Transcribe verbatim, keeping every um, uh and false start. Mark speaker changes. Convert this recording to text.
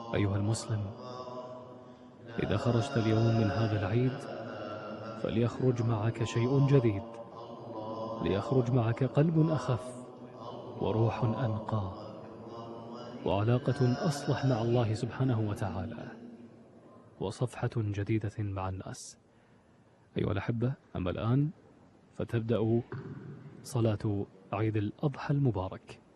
Speaker 1: أيها المسلم، إذا خرجت اليوم من هذا العيد فليخرج معك شيء جديد، ليخرج معك قلب أخف وروح أنقى وعلاقة أصلح مع الله سبحانه وتعالى وصفحة جديدة مع الناس. أيها الأحبة، أما الآن فتبدأ صلاة عيد الأضحى المبارك.